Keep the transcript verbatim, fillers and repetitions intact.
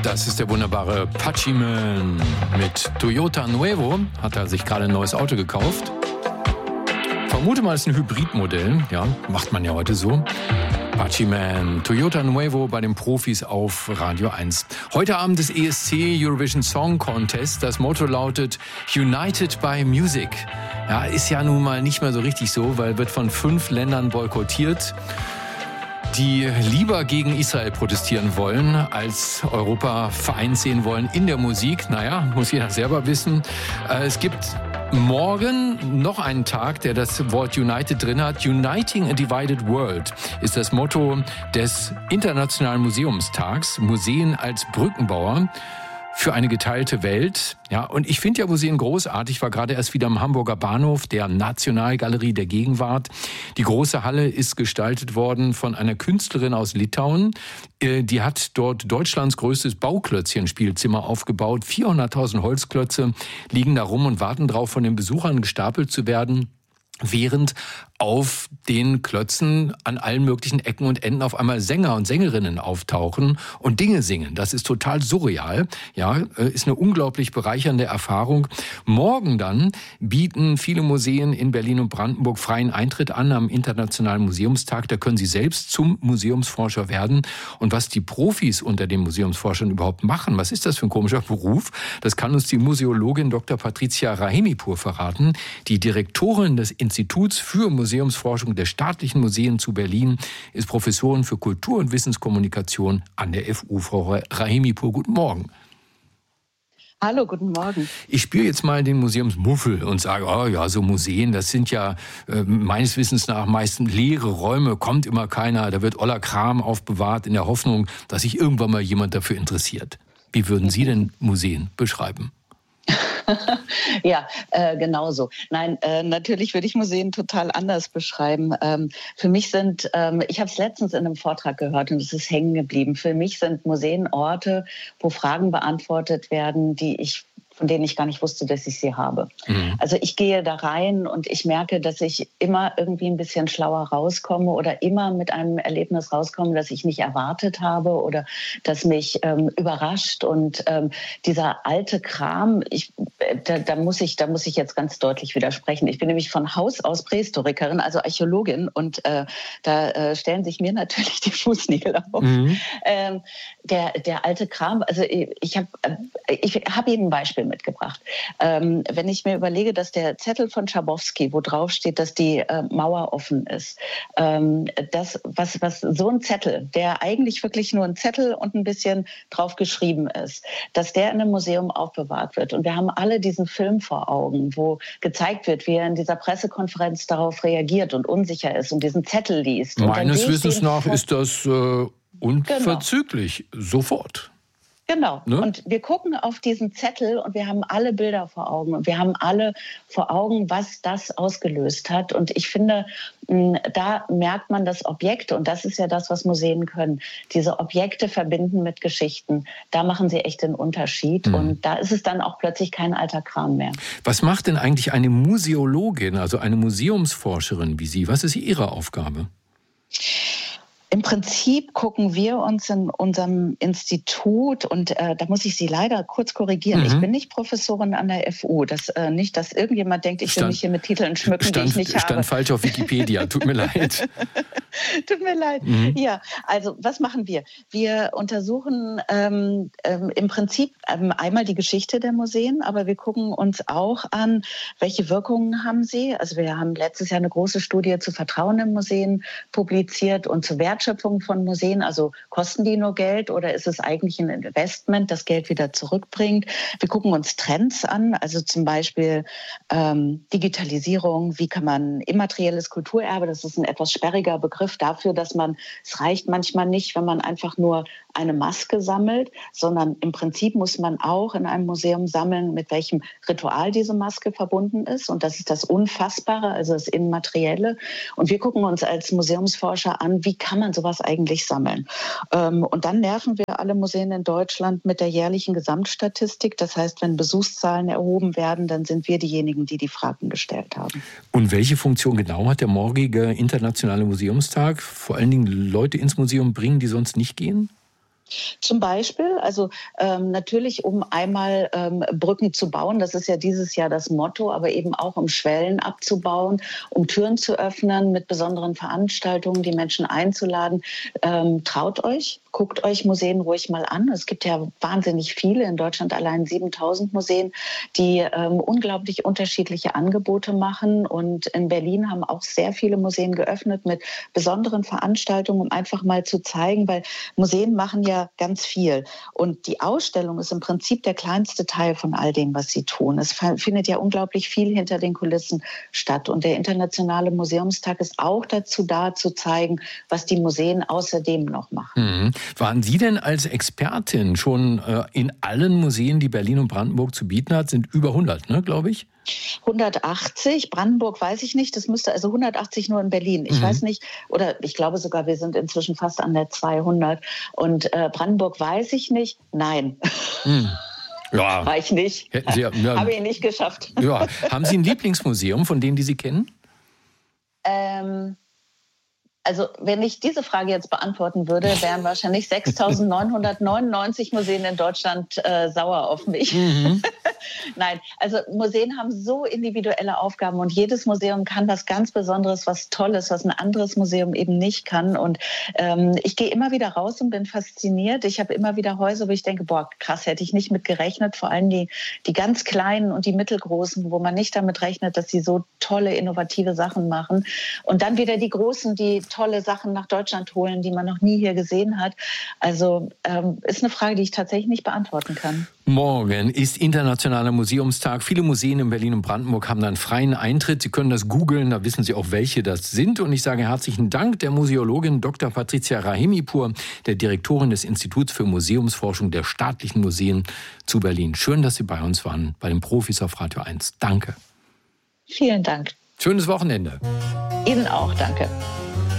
Das ist der wunderbare Pachiman mit Toyota Nuevo. Hat er sich gerade ein neues Auto gekauft. Vermute mal, es ist ein Hybridmodell. Ja, macht man ja heute so. Pachiman, Toyota Nuevo bei den Profis auf Radio eins. Heute Abend das E S C Eurovision Song Contest. Das Motto lautet United by Music. Ja, ist ja nun mal nicht mehr so richtig so, weil wird von fünf Ländern boykottiert, die lieber gegen Israel protestieren wollen, als Europa vereint sehen wollen in der Musik. Naja, muss jeder selber wissen. Es gibt morgen noch einen Tag, der das Wort United drin hat. Uniting a Divided World ist das Motto des Internationalen Museumstags. Museen als Brückenbauer für eine geteilte Welt. Ja, und ich finde ja Museen großartig. Ich war gerade erst wieder am Hamburger Bahnhof, der Nationalgalerie der Gegenwart. Die große Halle ist gestaltet worden von einer Künstlerin aus Litauen. Die hat dort Deutschlands größtes Bauklötzchen-Spielzimmer aufgebaut. vierhunderttausend Holzklötze liegen da rum und warten drauf, von den Besuchern gestapelt zu werden, während auf den Klötzen an allen möglichen Ecken und Enden auf einmal Sänger und Sängerinnen auftauchen und Dinge singen. Das ist total surreal. Ja, ist eine unglaublich bereichernde Erfahrung. Morgen dann bieten viele Museen in Berlin und Brandenburg freien Eintritt an am Internationalen Museumstag. Da können Sie selbst zum Museumsforscher werden. Und was die Profis unter den Museumsforschern überhaupt machen, was ist das für ein komischer Beruf? Das kann uns die Museologin Doktor Patricia Rahimipur verraten, die Direktorin des Instituts für Museumsforschung der Staatlichen Museen zu Berlin, ist Professorin für Kultur- und Wissenskommunikation an der F U. Frau Rahimipur, guten Morgen. Hallo, guten Morgen. Ich spüre jetzt mal den Museumsmuffel und sage, oh ja, so Museen, das sind ja äh, meines Wissens nach meistens leere Räume, kommt immer keiner, da wird oller Kram aufbewahrt in der Hoffnung, dass sich irgendwann mal jemand dafür interessiert. Wie würden Sie denn Museen beschreiben? Ja, äh, genauso. Nein, äh, natürlich würde ich Museen total anders beschreiben. Ähm, für mich sind, ähm, ich habe es letztens in einem Vortrag gehört und es ist hängen geblieben. Für mich sind Museen Orte, wo Fragen beantwortet werden, die ich von denen ich gar nicht wusste, dass ich sie habe. Mhm. Also ich gehe da rein und ich merke, dass ich immer irgendwie ein bisschen schlauer rauskomme oder immer mit einem Erlebnis rauskomme, das ich nicht erwartet habe oder das mich ähm, überrascht. Und ähm, dieser alte Kram, ich, da, da, muss ich, da muss ich jetzt ganz deutlich widersprechen. Ich bin nämlich von Haus aus Prähistorikerin, also Archäologin, und äh, da äh, stellen sich mir natürlich die Fußnägel auf. Mhm. Ähm, der, der alte Kram, also ich, ich habe ich hab Ihnen ein Beispiel mitgebracht. Ähm, wenn ich mir überlege, dass der Zettel von Schabowski, wo drauf steht, dass die äh, Mauer offen ist, ähm, das, was, was so ein Zettel, der eigentlich wirklich nur ein Zettel und ein bisschen drauf geschrieben ist, dass der in einem Museum aufbewahrt wird. Und wir haben alle diesen Film vor Augen, wo gezeigt wird, wie er in dieser Pressekonferenz darauf reagiert und unsicher ist und diesen Zettel liest. Meines Wissens nach ist das äh, unverzüglich, genau. Sofort. Genau. Ne? Und wir gucken auf diesen Zettel und wir haben alle Bilder vor Augen und wir haben alle vor Augen, was das ausgelöst hat. Und ich finde, da merkt man, dass Objekte, und das ist ja das, was Museen können, diese Objekte verbinden mit Geschichten. Da machen sie echt den Unterschied. Mhm. Und da ist es dann auch plötzlich kein alter Kram mehr. Was macht denn eigentlich eine Museologin, also eine Museumsforscherin wie Sie? Was ist Ihre Aufgabe? Im Prinzip gucken wir uns in unserem Institut, und äh, da muss ich Sie leider kurz korrigieren, mhm. ich bin nicht Professorin an der F U. Das, äh, nicht, dass irgendjemand denkt, ich stand, will mich hier mit Titeln schmücken, stand, die ich nicht stand habe. Stand falsch auf Wikipedia, tut mir leid. Tut mir leid. Mhm. Ja, also was machen wir? Wir untersuchen ähm, ähm, im Prinzip ähm, einmal die Geschichte der Museen, aber wir gucken uns auch an, welche Wirkungen haben sie. Also wir haben letztes Jahr eine große Studie zu Vertrauen in Museen publiziert und zu Wertschöpfung von Museen. Also kosten die nur Geld oder ist es eigentlich ein Investment, das Geld wieder zurückbringt? Wir gucken uns Trends an, also zum Beispiel ähm, Digitalisierung. Wie kann man immaterielles Kulturerbe, das ist ein etwas sperriger Begriff dafür, dass man, es reicht manchmal nicht, wenn man einfach nur eine Maske sammelt, sondern im Prinzip muss man auch in einem Museum sammeln, mit welchem Ritual diese Maske verbunden ist. Und das ist das Unfassbare, also das Immaterielle. Und wir gucken uns als Museumsforscher an, wie kann man sowas eigentlich sammeln? Und dann nerven wir alle Museen in Deutschland mit der jährlichen Gesamtstatistik. Das heißt, wenn Besuchszahlen erhoben werden, dann sind wir diejenigen, die die Fragen gestellt haben. Und welche Funktion genau hat der morgige Internationale Museumstag? Vor allen Dingen Leute ins Museum bringen, die sonst nicht gehen? Zum Beispiel, also ähm, natürlich, um einmal ähm, Brücken zu bauen, das ist ja dieses Jahr das Motto, aber eben auch um Schwellen abzubauen, um Türen zu öffnen, mit besonderen Veranstaltungen die Menschen einzuladen. Ähm, traut euch, guckt euch Museen ruhig mal an. Es gibt ja wahnsinnig viele, in Deutschland allein siebentausend Museen, die ähm, unglaublich unterschiedliche Angebote machen. Und in Berlin haben auch sehr viele Museen geöffnet mit besonderen Veranstaltungen, um einfach mal zu zeigen, weil Museen machen ja ganz viel. Und die Ausstellung ist im Prinzip der kleinste Teil von all dem, was sie tun. Es findet ja unglaublich viel hinter den Kulissen statt. Und der Internationale Museumstag ist auch dazu da, zu zeigen, was die Museen außerdem noch machen. Mhm. Waren Sie denn als Expertin schon äh, in allen Museen, die Berlin und Brandenburg zu bieten hat? Sind über hundert, ne, glaube ich? hundertachtzig, Brandenburg weiß ich nicht, das müsste also hundertachtzig nur in Berlin. Ich mhm. weiß nicht, oder ich glaube sogar, wir sind inzwischen fast an der zweihundert. Und äh, Brandenburg weiß ich nicht, nein. Mhm. Ja. War ich nicht. Sie, ja, Habe ich nicht geschafft. Ja. Haben Sie ein Lieblingsmuseum von denen, die Sie kennen? Ähm... Also wenn ich diese Frage jetzt beantworten würde, wären wahrscheinlich sechstausendneunhundertneunundneunzig Museen in Deutschland äh, sauer auf mich. Mhm. Nein, also Museen haben so individuelle Aufgaben und jedes Museum kann was ganz Besonderes, was Tolles, was ein anderes Museum eben nicht kann. Und ähm, ich gehe immer wieder raus und bin fasziniert. Ich habe immer wieder Häuser, wo ich denke, boah, krass, hätte ich nicht mit gerechnet. Vor allem die, die ganz kleinen und die mittelgroßen, wo man nicht damit rechnet, dass sie so tolle, innovative Sachen machen. Und dann wieder die großen, die tolle Sachen nach Deutschland holen, die man noch nie hier gesehen hat. Also ähm, ist eine Frage, die ich tatsächlich nicht beantworten kann. Morgen ist Internationaler Museumstag. Viele Museen in Berlin und Brandenburg haben dann freien Eintritt. Sie können das googeln, da wissen Sie auch, welche das sind. Und ich sage herzlichen Dank der Museologin Doktor Patricia Rahimipur, der Direktorin des Instituts für Museumsforschung der Staatlichen Museen zu Berlin. Schön, dass Sie bei uns waren, bei den Profis auf Radio eins. Danke. Vielen Dank. Schönes Wochenende. Ihnen auch, danke.